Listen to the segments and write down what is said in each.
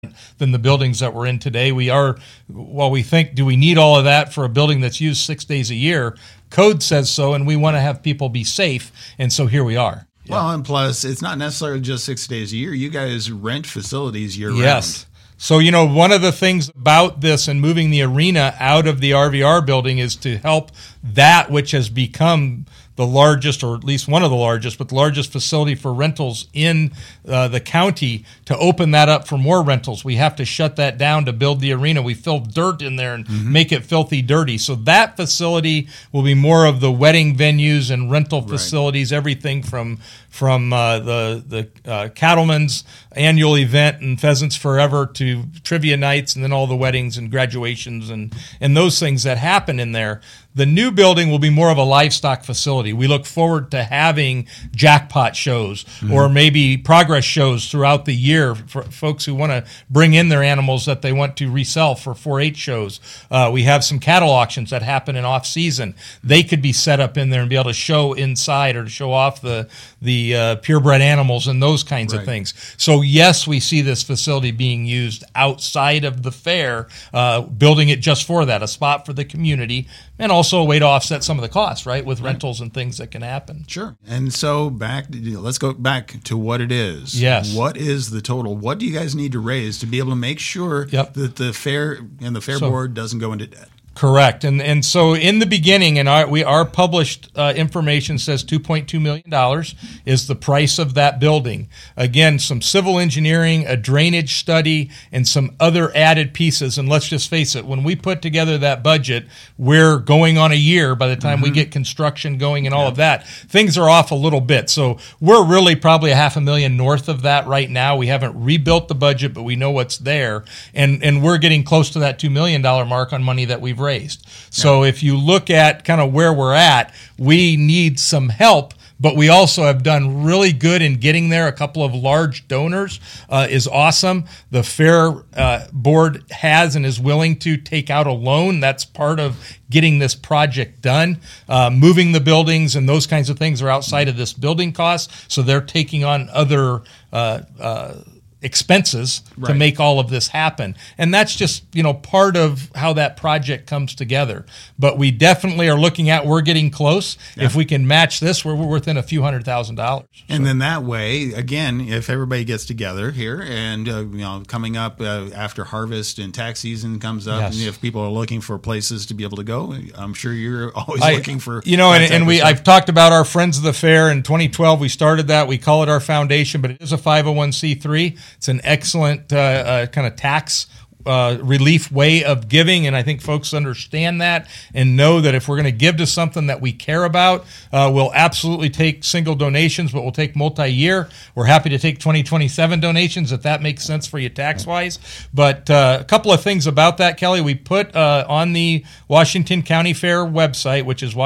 than the buildings that we're in today. While we think, do we need all of that for a building that's used 6 days a year? Code says so, and we want to have people be safe, and so here we are. Yeah. Well, and plus, it's not necessarily just 6 days a year. You guys rent facilities year-round. Yes. So, one of the things about this and moving the arena out of the RVR building is to help that which has become the largest, or at least one of the largest, but the largest facility for rentals in the county, to open that up for more rentals. We have to shut that down to build the arena. We fill dirt in there and make it filthy dirty. So that facility will be more of the wedding venues and rental facilities, everything from the Cattlemen's annual event and Pheasants Forever to trivia nights, and then all the weddings and graduations and those things that happen in there. The new building will be more of a livestock facility. We look forward to having jackpot shows or maybe progress shows throughout the year for folks who want to bring in their animals that they want to resell for 4-H shows. We have some cattle auctions that happen in off-season. They could be set up in there and be able to show inside or to show off the purebred animals and those kinds of things. So yes, we see this facility being used outside of the fair, building it just for that, a spot for the community, and also a way to offset some of the costs, right, with rentals and things that can happen. Sure. And so let's go back to what it is. Yes. What is the total? What do you guys need to raise to be able to make sure that the fair and the fair board doesn't go into debt? Correct. And so in the beginning, and our published information says $2.2 million is the price of that building. Again, some civil engineering, a drainage study, and some other added pieces. And let's just face it, when we put together that budget, we're going on a year by the time we get construction going and all of that. Things are off a little bit. So we're really probably $500,000 north of that right now. We haven't rebuilt the budget, but we know what's there. And we're getting close to that $2 million mark on money that we've raised. So if you look at kind of where we're at, we need some help, but we also have done really good in getting there. A couple of large donors is awesome. The fair board has and is willing to take out a loan. That's part of getting this project done. Moving the buildings and those kinds of things are outside of this building cost, so they're taking on other expenses to make all of this happen. And that's just, part of how that project comes together. But we definitely are looking at, we're getting close. Yeah. If we can match this, we're within a few $100,000. And then that way, again, if everybody gets together here and, coming up after harvest and tax season comes up, and if people are looking for places to be able to go, I'm sure you're always looking for, I've talked about our Friends of the Fair. In 2012, we started that. We call it our foundation, but it is a 501c3. It's an excellent kind of tax relief way of giving, and I think folks understand that and know that if we're going to give to something that we care about, we'll absolutely take single donations, but we'll take multi-year. We're happy to take 2027 donations if that makes sense for you tax-wise. But a couple of things about that, Kelly. We put on the Washington County Fair website, which is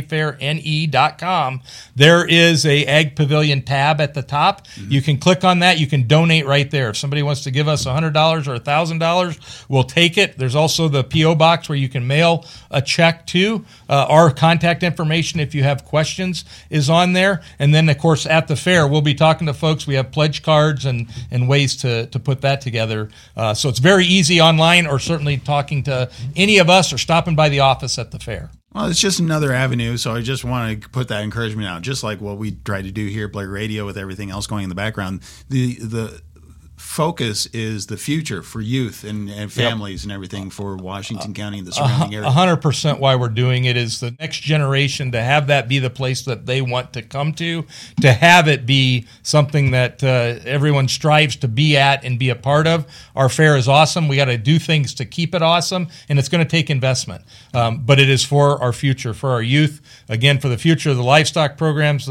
WashingtonCountyFairNE.com, there is a Ag Pavilion tab at the top. You can click on that. You can donate right there. If somebody wants to give us $100 or $1,000, we'll take it. There's also the P.O. box where you can mail a check to. Our contact information, if you have questions, is on there. And then, of course, at the fair, we'll be talking to folks. We have pledge cards and ways to put that together. So it's very easy online, or certainly talking to any of us or stopping by the office at the fair. Well, it's just another avenue, so I just want to put that encouragement out. Just like what we try to do here at Blair Radio with everything else going in the background, the focus is the future for youth and families and everything for Washington County and the surrounding area. 100% why we're doing it is the next generation, to have that be the place that they want to come to have it be something that everyone strives to be at and be a part of. Our fair is awesome. We got to do things to keep it awesome, and it's going to take investment. But it is for our future, for our youth. Again, for the future of the livestock programs,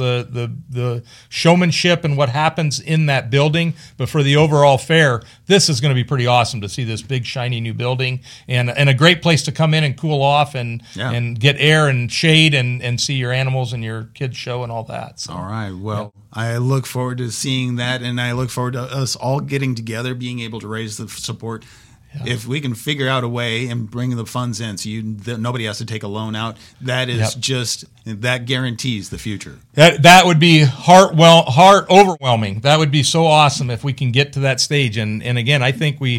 the showmanship and what happens in that building, but for the overall fair, this is going to be pretty awesome to see this big shiny new building and a great place to come in and cool off and get air and shade and see your animals and your kids show and all that. So, all right. Well, I look forward to seeing that, and I look forward to us all getting together, being able to raise the support. If we can figure out a way and bring the funds in so nobody has to take a loan out, that is that guarantees the future. That would be heart overwhelming. That would be so awesome if we can get to that stage. And again, I think we